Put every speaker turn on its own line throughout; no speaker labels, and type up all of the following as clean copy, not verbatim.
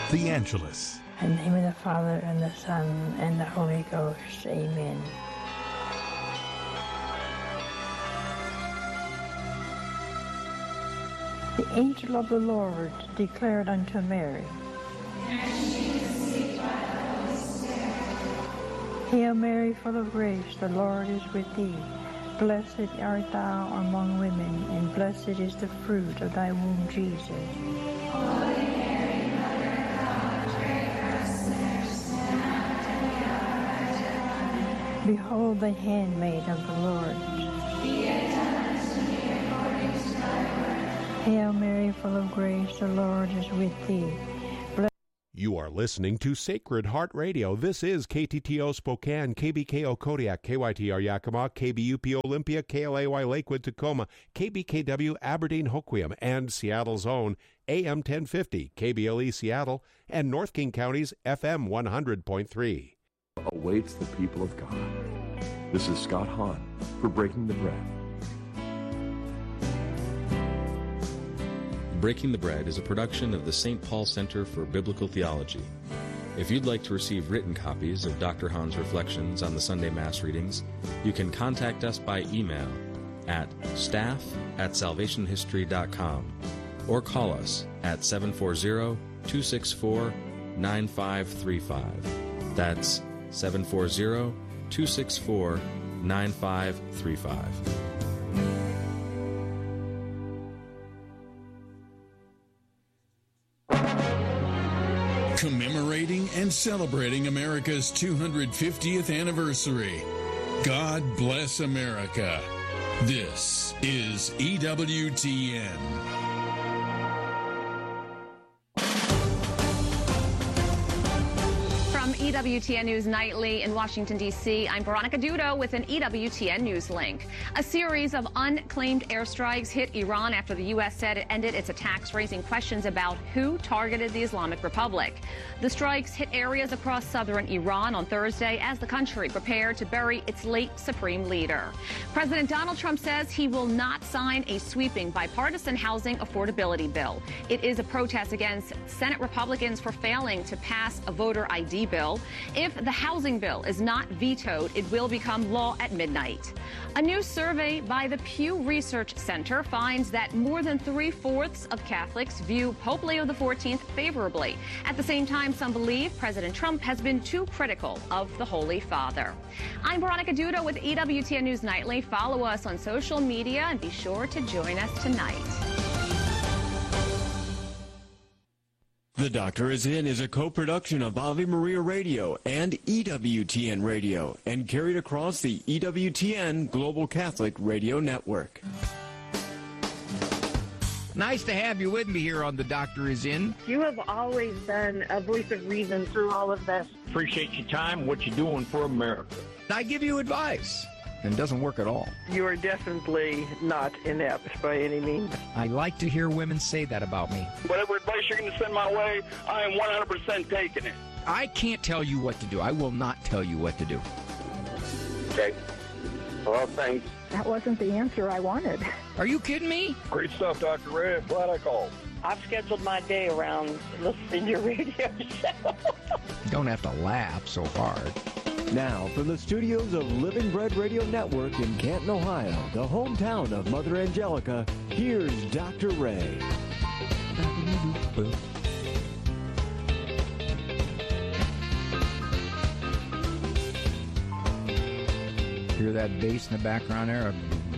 The Angelus.
In the name of the Father, and the Son, and the Holy Ghost. Amen. The angel of the Lord declared unto Mary, Hail Mary, full of grace, the Lord is with thee. Blessed art thou among women, and blessed is the fruit of thy womb, Jesus.
Holy Mary, Mother of God, pray for us sinners, now and at the hour of our death. Amen.
Behold the handmaid of the Lord.
Be it done unto me according to thy word.
Hail Mary, full of grace, the Lord is with thee.
You are listening to Sacred Heart Radio. This is KTTO Spokane, KBKO Kodiak, KYTR Yakima, KBUP Olympia, KLAY Lakewood Tacoma, KBKW Aberdeen Hoquiam, and Seattle's own AM 1050, KBLE Seattle, and North King County's FM 100.3.
Awaits the people of God. This is Scott Hahn for Breaking the Bread.
Breaking the Bread is a production of the St. Paul Center for Biblical Theology. If you'd like to receive written copies of Dr. Hahn's reflections on the Sunday Mass readings, you can contact us by email at staff@salvationhistory.com or call us at 740-264-9535. That's 740-264-9535.
Commemorating and celebrating America's 250th anniversary. God bless America. This is EWTN.
From EWTN News Nightly in Washington, D.C., I'm Veronica Dudo with an EWTN News link. A series of unclaimed airstrikes hit Iran after the U.S. said it ended its attacks, raising questions about who targeted the Islamic Republic. The strikes hit areas across southern Iran on Thursday as the country prepared to bury its late supreme leader. President Donald Trump says he will not sign a sweeping bipartisan housing affordability bill. It is a protest against Senate Republicans for failing to pass a voter ID bill. If the housing bill is not vetoed, it will become law at midnight. A new survey by the Pew Research Center finds that more than 3/4 of Catholics view Pope Leo XIV favorably. At the same time, some believe President Trump has been too critical of the Holy Father. I'm Veronica Dudo with EWTN News Nightly. Follow us on social media and be sure to join us tonight.
The Doctor Is In is a co-production of Ave Maria Radio and EWTN Radio and carried across the EWTN Global Catholic Radio Network.
Nice to have you with me here on The Doctor Is In.
You have always been a voice of reason through all of this.
Appreciate your time, what you're doing for America. I give you advice, and it doesn't work at all.
You are definitely not inept by any means.
I like to hear women say that about me.
Whatever advice you're going to send my way, I am 100% taking it.
I can't tell you what to do. I will not tell you what to do.
Okay. Well, thanks.
That wasn't the answer I wanted.
Are you kidding me?
Great stuff, Dr. Red. Glad I called.
I've scheduled my day around listening to your radio show.
You don't have to laugh so hard.
Now, from the studios of Living Bread Radio Network in Canton, Ohio, the hometown of Mother Angelica, here's Dr. Ray.
Hear that bass in the background there?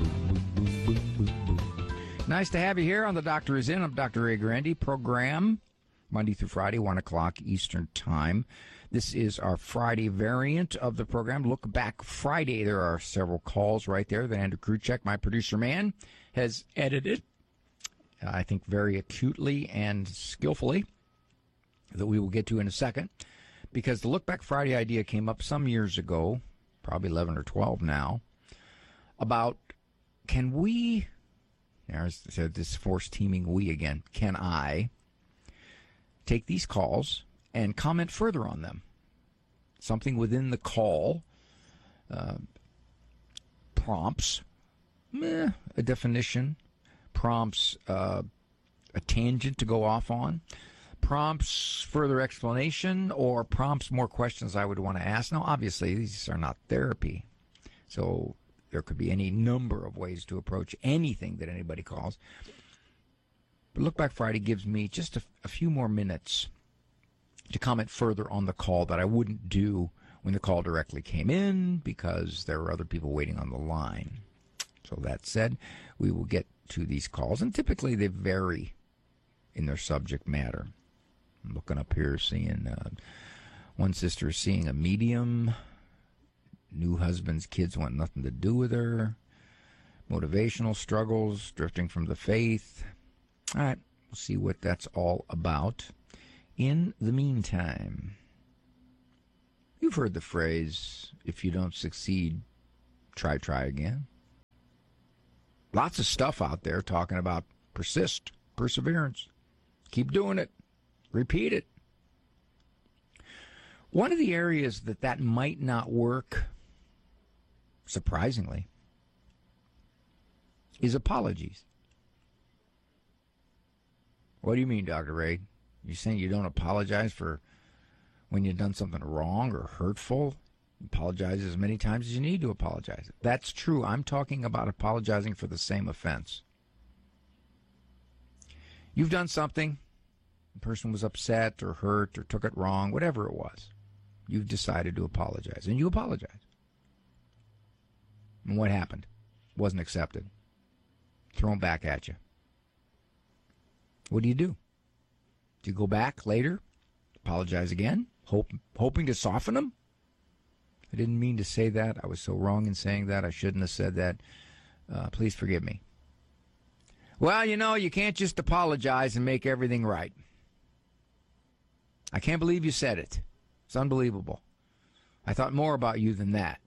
Nice to have you here on The Doctor Is In. I'm Dr. Ray Grandi. Program Monday through Friday, 1 o'clock Eastern Time. This is our Friday variant of the program. Look Back Friday. There are several calls right there that Andrew Kruchek, my producer man, has edited, I think very acutely and skillfully, that we will get to in a second. Because the Look Back Friday idea came up some years ago, probably 11 or 12 now, about can we, there's this force teaming we again, can I take these calls and comment further on them? Something within the call prompts a definition, prompts a tangent to go off on, prompts further explanation or prompts more questions I would want to ask. Now, obviously, these are not therapy, so there could be any number of ways to approach anything that anybody calls. But Look Back Friday gives me just a few more minutes to comment further on the call that I wouldn't do when the call directly came in because there were other people waiting on the line. So that said, we will get to these calls, and typically they vary in their subject matter. I'm looking up here, seeing one sister seeing a medium, new husband's kids want nothing to do with her, motivational struggles, drifting from the faith. All right, we'll see what that's all about. In the meantime, you've heard the phrase, if you don't succeed, try again. Lots of stuff out there talking about persist, perseverance. Keep doing it. Repeat it. One of the areas that might not work, surprisingly, is apologies. What do you mean, Dr. Ray? You're saying you don't apologize for when you've done something wrong or hurtful? Apologize as many times as you need to apologize. That's true. I'm talking about apologizing for the same offense. You've done something. The person was upset or hurt or took it wrong, whatever it was. You've decided to apologize, and you apologize. And what happened? Wasn't accepted. Thrown back at you. What do? Do you go back later, apologize again, hoping to soften them? I didn't mean to say that. I was so wrong in saying that. I shouldn't have said that. Please forgive me. Well, you can't just apologize and make everything right. I can't believe you said it. It's unbelievable. I thought more about you than that.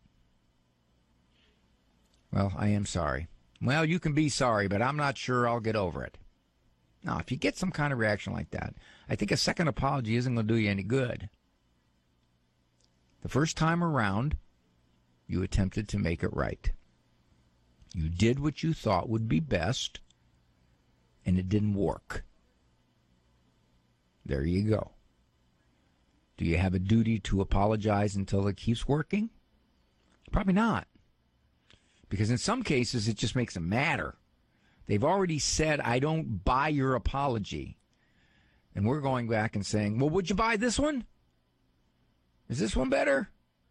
Well, I am sorry. Well, you can be sorry, but I'm not sure I'll get over it. Now, if you get some kind of reaction like that, I think a second apology isn't going to do you any good. The first time around, you attempted to make it right. You did what you thought would be best, and it didn't work. There you go. Do you have a duty to apologize until it keeps working? Probably not. Because in some cases, it just makes it matter. They've already said, I don't buy your apology. And we're going back and saying, well, would you buy this one? Is this one better?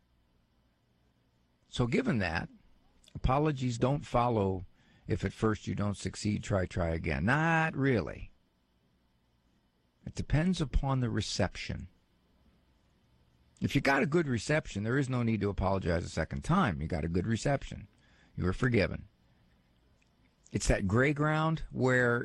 So given that, apologies don't follow if at first you don't succeed, try again. Not really. It depends upon the reception. If you got a good reception, there is no need to apologize a second time. You got a good reception. You were forgiven. It's that gray ground where,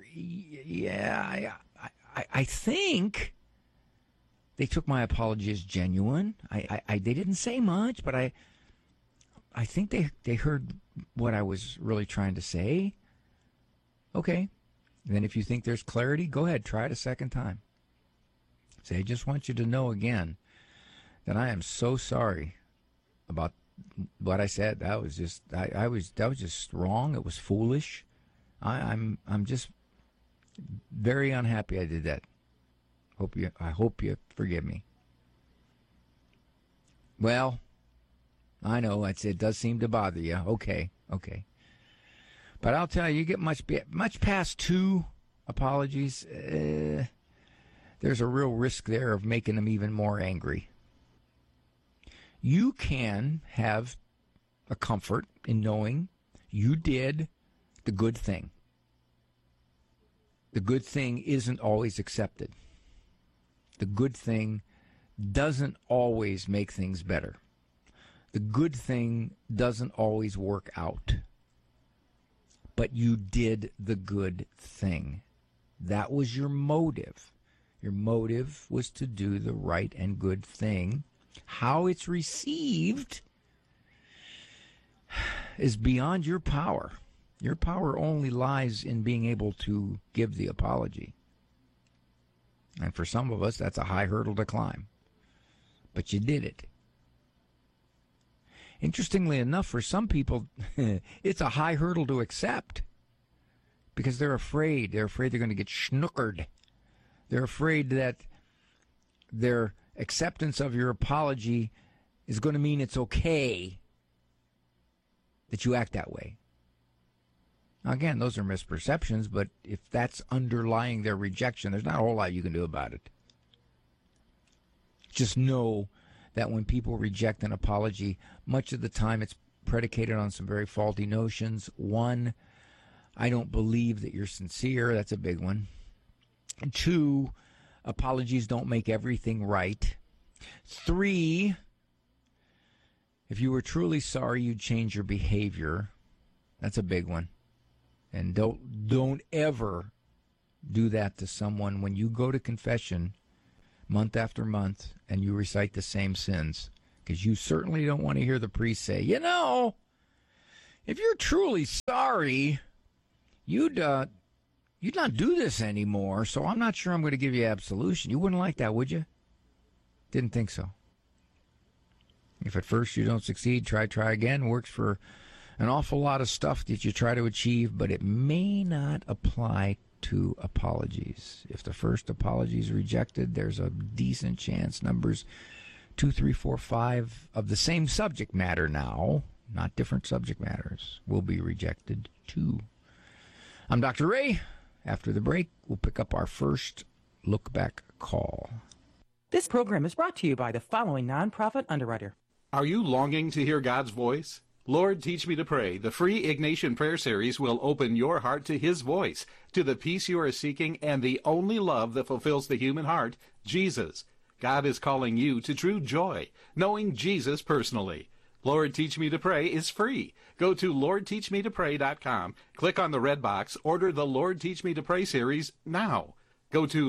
I think they took my apology as genuine. They didn't say much, but I think they heard what I was really trying to say. Okay. And then if you think there's clarity, go ahead, try it a second time. Say, I just want you to know again that I am so sorry about what I said. That was just that was just wrong. It was foolish. I'm just very unhappy I did that. I hope you forgive me. Well, I know it does seem to bother you. Okay. But I'll tell you get much past 2 apologies. There's a real risk there of making them even more angry. You can have a comfort in knowing you did the good thing. The good thing isn't always accepted. The good thing doesn't always make things better. The good thing doesn't always work out. But you did the good thing. That was your motive. Your motive was to do the right and good thing. How it's received is beyond your power. Your power only lies in being able to give the apology. And for some of us, that's a high hurdle to climb. But you did it. Interestingly enough, for some people, it's a high hurdle to accept because they're afraid. They're afraid they're going to get schnookered. They're afraid that their acceptance of your apology is going to mean it's okay that you act that way. Now, again, those are misperceptions, but if that's underlying their rejection, there's not a whole lot you can do about it. Just know that when people reject an apology, much of the time it's predicated on some very faulty notions. One, I don't believe that you're sincere. That's a big one. And two, apologies don't make everything right. Three, if you were truly sorry, you'd change your behavior. That's a big one. And don't ever do that to someone when you go to confession month after month and you recite the same sins, because you certainly don't want to hear the priest say, you know, if you're truly sorry, you'd not do this anymore, so I'm not sure I'm going to give you absolution. You wouldn't like that, would you? Didn't think so. If at first you don't succeed, try again. Works for an awful lot of stuff that you try to achieve, but it may not apply to apologies. If the first apology is rejected, there's a decent chance numbers 2, 3, 4, 5 of the same subject matter now, not different subject matters, will be rejected too. I'm Dr. Ray. After the break, we'll pick up our first look back call.
This program is brought to you by the following nonprofit underwriter.
Are you longing to hear God's voice? Lord, Teach Me to Pray, the free Ignatian Prayer Series will open your heart to His voice, to the peace you are seeking, and the only love that fulfills the human heart, Jesus. God is calling you to true joy, knowing Jesus personally. Lord, Teach Me to Pray is free. Go to LordTeachMeToPray.com, click on the red box, order the Lord, Teach Me to Pray series now. Go to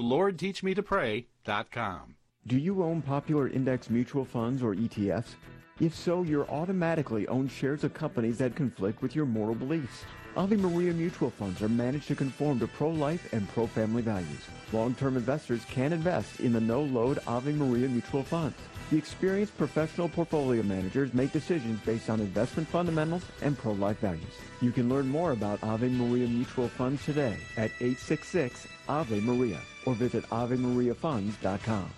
LordTeachMeToPray.com.
Do you own popular index mutual funds or ETFs? If so, you're automatically own shares of companies that conflict with your moral beliefs. Ave Maria mutual funds are managed to conform to pro-life and pro-family values. Long-term investors can invest in the no-load Ave Maria mutual funds. The experienced professional portfolio managers make decisions based on investment fundamentals and pro-life values. You can learn more about Ave Maria mutual funds today at 866-AVE-MARIA or visit AveMariaFunds.com.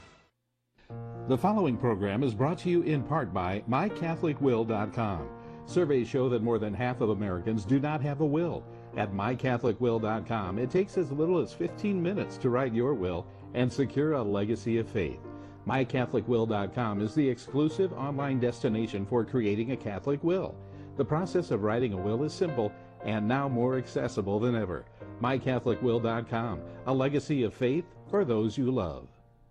The following program is brought to you in part by MyCatholicWill.com. Surveys show that more than half of Americans do not have a will. At MyCatholicWill.com, it takes as little as 15 minutes to write your will and secure a legacy of faith. MyCatholicWill.com is the exclusive online destination for creating a Catholic will. The process of writing a will is simple and now more accessible than ever. MyCatholicWill.com, a legacy of faith for those you love.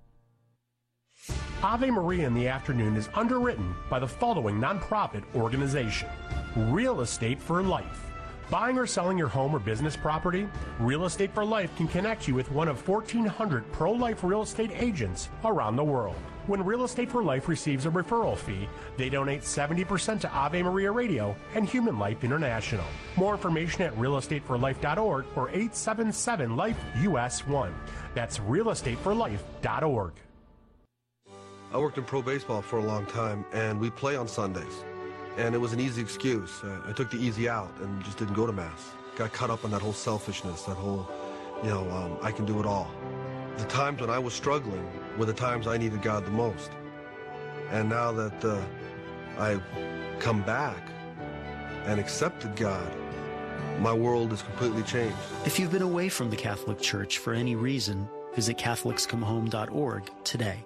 Ave Maria in the Afternoon is underwritten by the following nonprofit organization: Real Estate for Life. Buying or selling your home or business property? Real Estate for Life can connect you with one of 1,400 pro-life real estate agents around the world. When Real Estate for Life receives a referral fee, they donate 70% to Ave Maria Radio and Human Life International. More information at realestateforlife.org or 877-LIFE-US1. That's realestateforlife.org.
I worked in pro baseball for a long time, and we play on Sundays. And it was an easy excuse. I took the easy out and just didn't go to Mass. Got caught up in that whole selfishness, that whole, I can do it all. The times when I was struggling were the times I needed God the most. And now that I've come back and accepted God, my world has completely changed.
If you've been away from the Catholic Church for any reason, visit CatholicsComeHome.org today.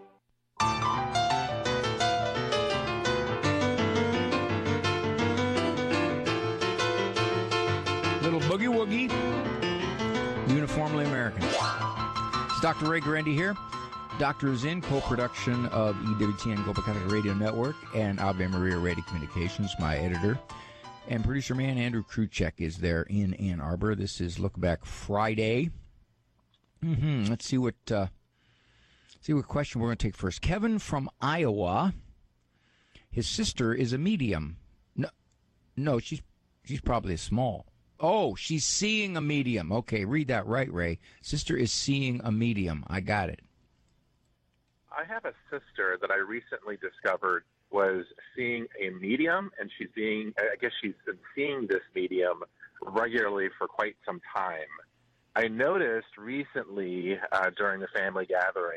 Little boogie woogie, uniformly American. It's Dr. Ray Guarendi here. Doctor is in co-production of EWTN Global Catholic Radio Network and Ave Maria Radio Communications, my editor. And producer man Andrew Kruchek is there in Ann Arbor. This is Look Back Friday. Let's see what question we're going to take first. Kevin from Iowa. His sister is a medium. No, she's probably a small. Oh, she's seeing a medium. Okay, read that right, Ray. Sister is seeing a medium. I got it.
I have a sister that I recently discovered was seeing a medium, and she's been seeing this medium regularly for quite some time. I noticed recently during the family gathering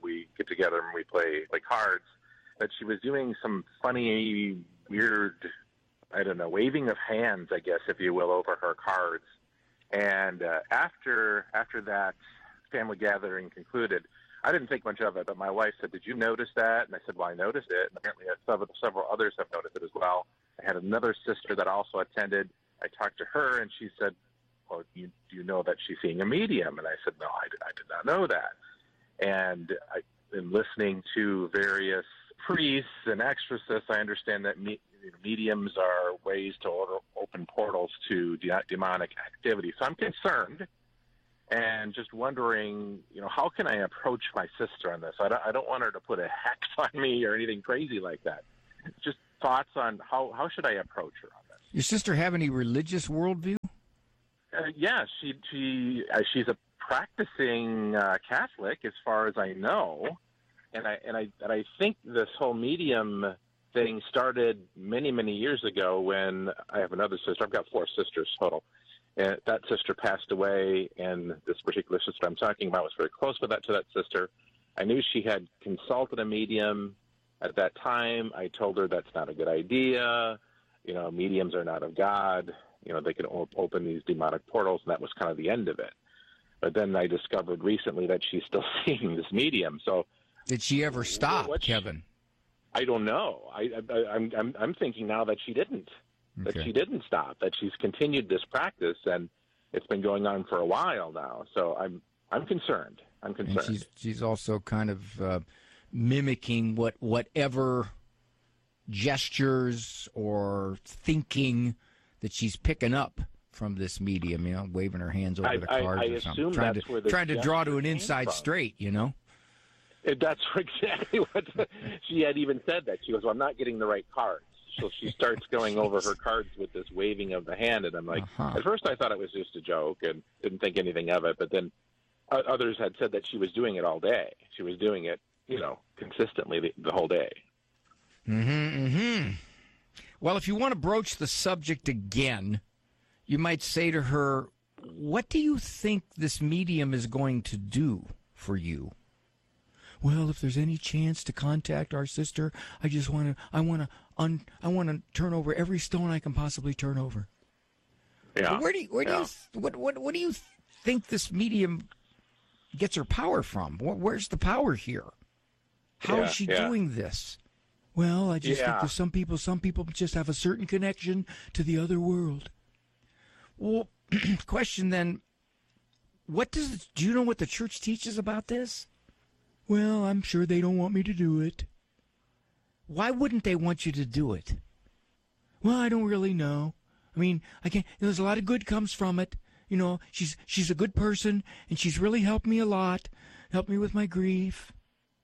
we get together and we play cards, that she was doing some funny, weird, I don't know, waving of hands, I guess, if you will, over her cards. And after that family gathering concluded, I didn't think much of it, but my wife said, "Did you notice that?" And I said, "Well, I noticed it." And apparently several others have noticed it as well. I had another sister that also attended. I talked to her, and she said, "Well, do you know that she's seeing a medium?" And I said, "No, I did not know that." And I've been listening to various priests and exorcists. I understand that mediums are ways to open portals to demonic activity. So I'm concerned and just wondering, how can I approach my sister on this? I don't want her to put a hex on me or anything crazy like that. Just thoughts on how should I approach her on this?
Your sister have any religious worldview?
Yeah, she's a practicing Catholic, as far as I know, and I think this whole medium thing started many years ago when I have another sister. I've got 4 sisters total. And that sister passed away, and this particular sister I'm talking about was very close to that sister. I knew she had consulted a medium at that time. I told her that's not a good idea. Mediums are not of God. They can open these demonic portals, and that was kind of the end of it. But then I discovered recently that she's still seeing this medium. So,
did she ever stop, Kevin?
I don't know. I'm thinking now that she didn't.
Okay.
That she didn't stop. That she's continued this practice, and it's been going on for a while now. So I'm concerned. I'm concerned.
And she's also kind of mimicking whatever gestures or thinking that she's picking up from this medium, waving her hands over the cards
I
or something.
assume
Trying to draw to an inside straight,
That's exactly what she had even said that. She goes, "Well, I'm not getting the right cards." So she starts going over her cards with this waving of the hand, and I'm like, At first I thought it was just a joke and didn't think anything of it, but then others had said that she was doing it all day. She was doing it, consistently the whole day.
Well, if you want to broach the subject again, you might say to her, "What do you think this medium is going to do for you?" "Well, if there's any chance to contact our sister, I want to turn over every stone I can possibly turn over."
Yeah.
What do you think this medium gets her power from? Where's the power here? How is she doing this? "Well, I just think there's some people just have a certain connection to the other world." Well, question then, do you know what the church teaches about this? "Well, I'm sure they don't want me to do it." Why wouldn't they want you to do it? "Well, I don't really know. I mean, I can't. There's a lot of good comes from it. She's a good person, and she's really helped me a lot, helped me with my grief."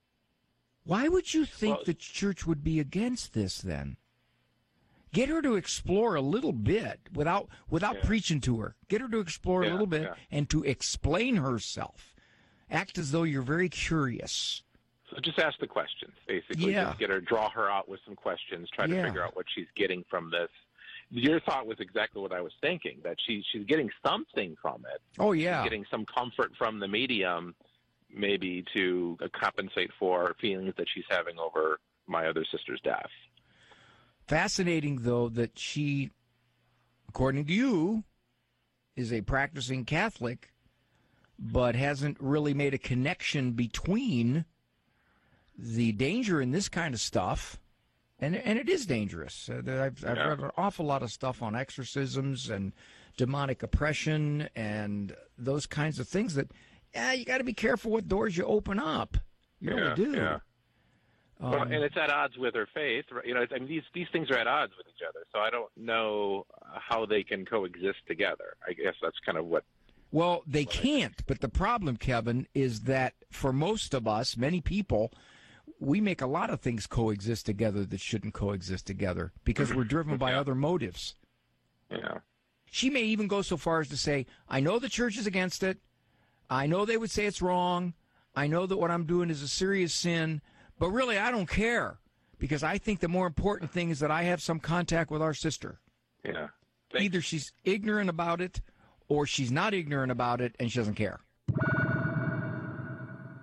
Why would you think the church would be against this then? Get her to explore a little bit without preaching to her. Get her to explore a little bit and to explain herself. Act as though you're very curious.
So just ask the questions, basically.
Yeah.
Just draw her out with some questions, try to figure out what she's getting from this. Your thought was exactly what I was thinking, that she's getting something from it.
Oh, yeah.
She's getting some comfort from the medium, maybe to compensate for feelings that she's having over my other sister's death.
Fascinating, though, that she, according to you, is a practicing Catholic, but hasn't really made a connection between the danger in this kind of stuff, and it is dangerous. I've read an awful lot of stuff on exorcisms and demonic oppression and those kinds of things that, you got to be careful what doors you open up. You really do.
Yeah. And it's at odds with her faith. These things are at odds with each other, so I don't know how they can coexist together. I guess that's kind of what...
Well, they can't, but the problem, Kevin, is that for most of us, many people, we make a lot of things coexist together that shouldn't coexist together because we're driven by other motives.
Yeah.
She may even go so far as to say, "I know the church is against it. I know they would say it's wrong. I know that what I'm doing is a serious sin, but really I don't care because I think the more important thing is that I have some contact with our sister."
Yeah.
Either she's ignorant about it or she's not ignorant about it and she doesn't care.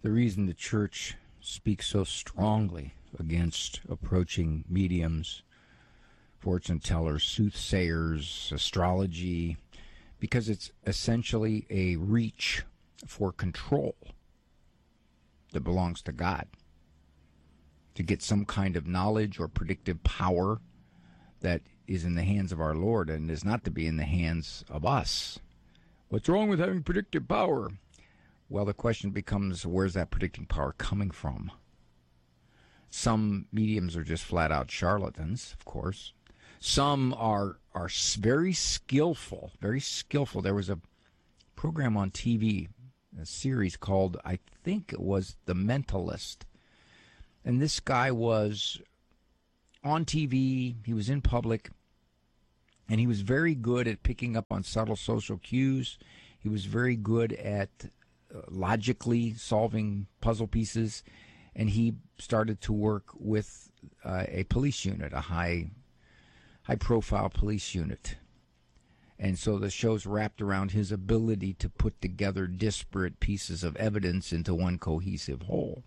The reason the church speaks so strongly against approaching mediums, fortune tellers, soothsayers, astrology, because it's essentially a reach for control that belongs to God. To get some kind of knowledge or predictive power that is in the hands of our Lord and is not to be in the hands of us. What's wrong with having predictive power? Well, the question becomes, where's that predicting power coming from? Some mediums are just flat-out charlatans, of course. Some are very skillful, very skillful. There was a program on TV, a series called, I think it was The Mentalist. And this guy was on TV, he was in public, and he was very good at picking up on subtle social cues. He was very good at logically solving puzzle pieces, and he started to work with a police unit, a high-profile police unit. And so the show's wrapped around his ability to put together disparate pieces of evidence into one cohesive whole.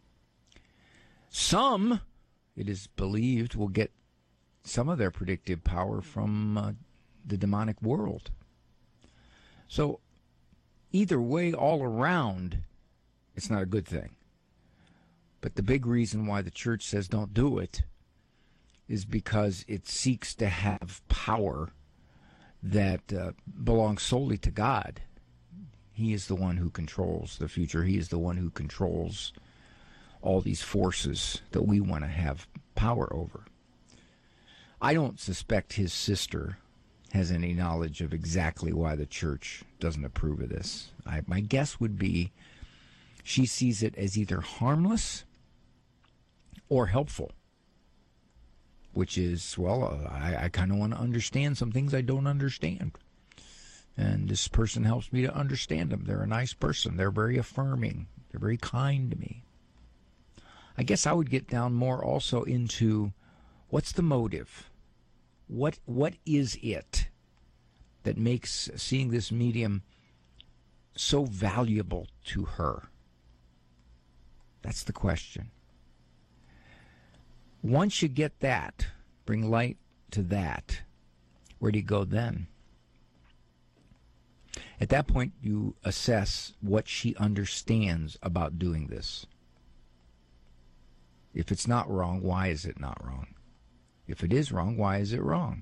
Some, it is believed, will get some of their predictive power from the demonic world. So either way, all around, it's not a good thing. But the big reason why the church says don't do it is because it seeks to have power that belongs solely to God. He is the one who controls the future. He is the one who controls all these forces that we want to have power over. I don't suspect his sister has any knowledge of exactly why the church doesn't approve of this. My guess would be she sees it as either harmless or helpful, which is, well, I kind of want to understand some things I don't understand. And this person helps me to understand them. They're a nice person. They're very affirming. They're very kind to me. I guess I would get down more also into what's the motive? What is it that makes seeing this medium so valuable to her? That's the question. Once you get that, bring light to that, where do you go then? At that point, you assess what she understands about doing this. If it's not wrong, why is it not wrong? If it is wrong, why is it wrong?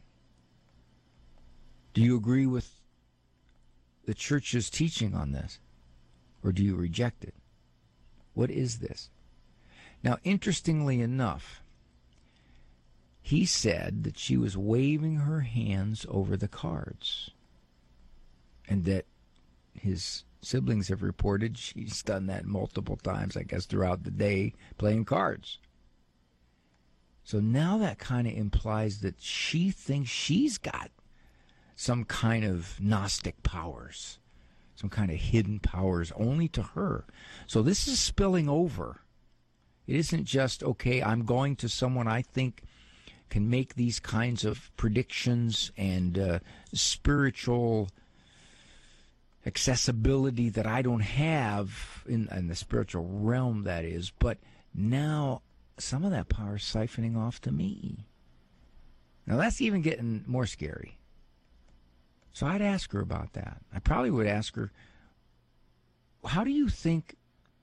Do you agree with the church's teaching on this? Or do you reject it? What is this? Now, interestingly enough, he said that she was waving her hands over the cards, and that his siblings have reported she's done that multiple times, I guess, throughout the day, playing cards. So now that kind of implies that she thinks she's got some kind of Gnostic powers, some kind of hidden powers only to her. So this is spilling over. It isn't just, okay, I'm going to someone I think can make these kinds of predictions and spiritual accessibility that I don't have in the spiritual realm, that is. But now some of that power is siphoning off to me. Now that's even getting more scary. So I'd ask her about that. I probably would ask her, how do you think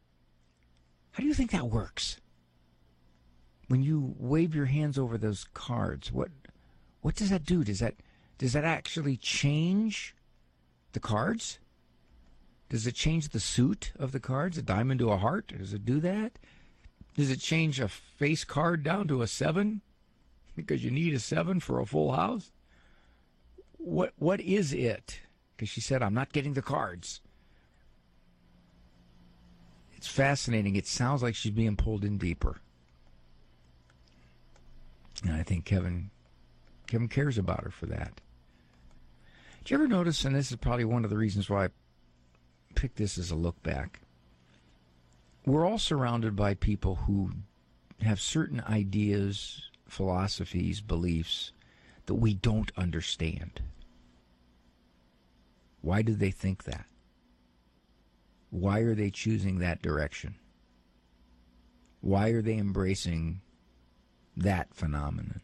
that works? When you wave your hands over those cards, what does that do? Does that actually change the cards? Does it change the suit of the cards? A diamond to a heart? Does it do that? Does it change a face card down to a 7? Because you need a 7 for a full house? What is it? Because she said, I'm not getting the cards. It's fascinating. It sounds like she's being pulled in deeper. And I think Kevin cares about her for that. Did you ever notice, and this is probably one of the reasons why I picked this as a look back, we're all surrounded by people who have certain ideas, philosophies, beliefs that we don't understand. Why do they think that? Why are they choosing that direction? Why are they embracing that phenomenon?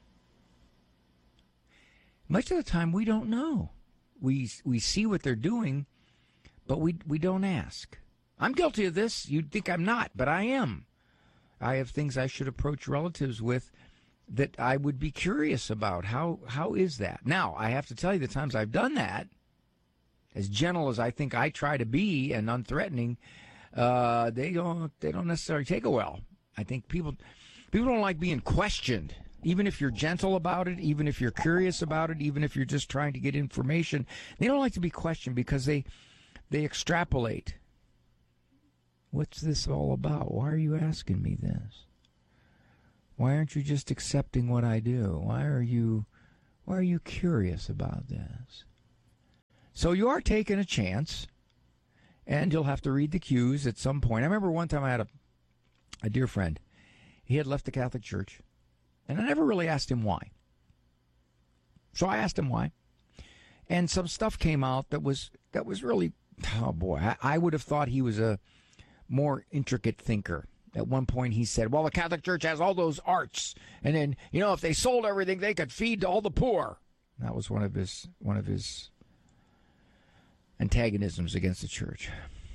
Much of the time, we don't know. We see what they're doing, but we don't ask. I'm guilty of this. You'd think I'm not, but I am. I have things I should approach relatives with that I would be curious about. How is that? Now, I have to tell you, the times I've done that, as gentle as I think I try to be and unthreatening, they don't necessarily take it well. I think people don't like being questioned. Even if you're gentle about it, even if you're curious about it, even if you're just trying to get information, they don't like to be questioned because they extrapolate. What's this all about? Why are you asking me this? Why aren't you just accepting what I do? Why are you curious about this? So you are taking a chance, and you'll have to read the cues at some point. I remember one time I had a dear friend. He had left the Catholic Church, and I never really asked him why. So I asked him why, and some stuff came out that was really, oh boy, I would have thought he was a more intricate thinker. At one point he said, well, the Catholic Church has all those arts, and then, if they sold everything, they could feed all the poor. That was one of his antagonisms against the church.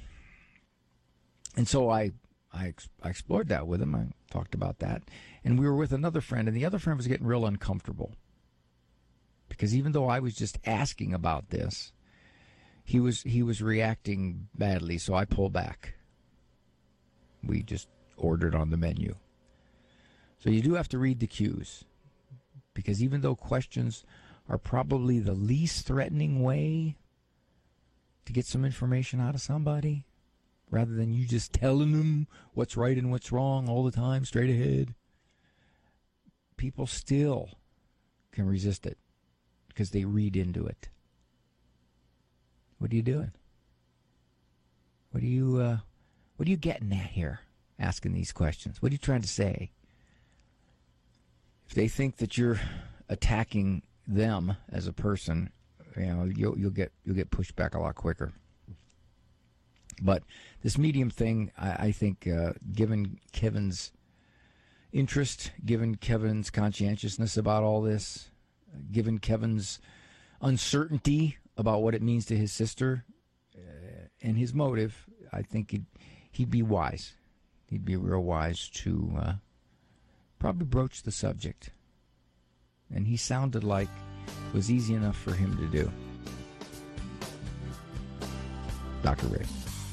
And so I explored that with him. I talked about that. And we were with another friend, and the other friend was getting real uncomfortable. Because even though I was just asking about this, he was reacting badly, so I pulled back. We just ordered on the menu. So you do have to read the cues. Because even though questions are probably the least threatening way to get some information out of somebody, rather than you just telling them what's right and what's wrong all the time, straight ahead, people still can resist it because they read into it. What are you doing? What are you getting at here, asking these questions? What are you trying to say? If they think that you're attacking them as a person, you'll get pushed back a lot quicker. But this medium thing, I think, given Kevin's interest, given Kevin's conscientiousness about all this, given Kevin's uncertainty about what it means to his sister, and his motive, I think he'd be wise. He'd be real wise to probably broach the subject. And he sounded like it was easy enough for him to do. Dr. Ray.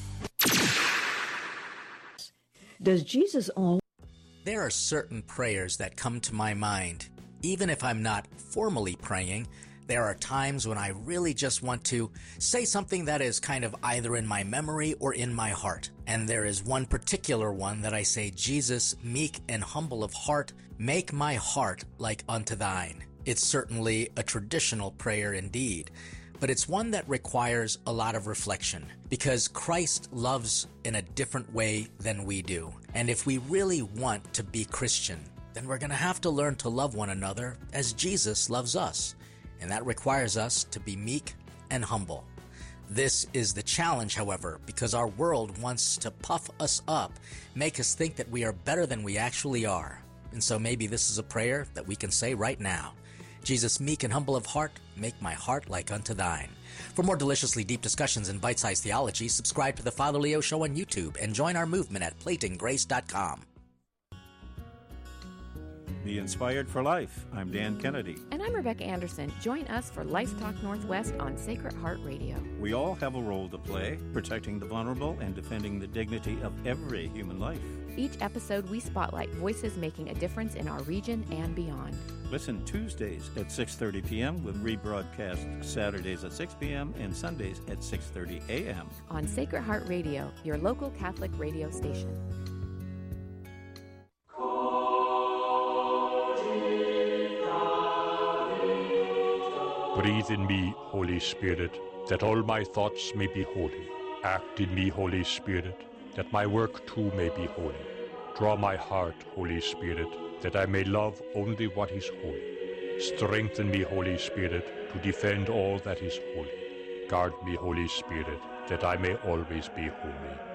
Does Jesus own?
There are certain prayers that come to my mind. Even if I'm not formally praying, there are times when I really just want to say something that is kind of either in my memory or in my heart. And there is one particular one that I say, Jesus, meek and humble of heart, make my heart like unto thine. It's certainly a traditional prayer indeed, but it's one that requires a lot of reflection because Christ loves in a different way than we do. And if we really want to be Christian, then we're going to have to learn to love one another as Jesus loves us. And that requires us to be meek and humble. This is the challenge, however, because our world wants to puff us up, make us think that we are better than we actually are. And so maybe this is a prayer that we can say right now. Jesus, meek and humble of heart, make my heart like unto thine. For more deliciously deep discussions in bite-sized theology, subscribe to The Father Leo Show on YouTube and join our movement at platinggrace.com.
Be inspired for life. I'm Dan Kennedy.
And I'm Rebecca Anderson. Join us for Life Talk Northwest on Sacred Heart Radio.
We all have a role to play, protecting the vulnerable and defending the dignity of every human life.
Each episode, we spotlight voices making a difference in our region and beyond.
Listen Tuesdays at 6:30 p.m. with rebroadcast Saturdays at 6 p.m. and Sundays at 6:30 a.m.
on Sacred Heart Radio, your local Catholic radio station.
Breathe in me, Holy Spirit, that all my thoughts may be holy. Act in me, Holy Spirit, that my work too may be holy. Draw my heart, Holy Spirit, that I may love only what is holy. Strengthen me, Holy Spirit, to defend all that is holy. Guard me, Holy Spirit, that I may always be holy.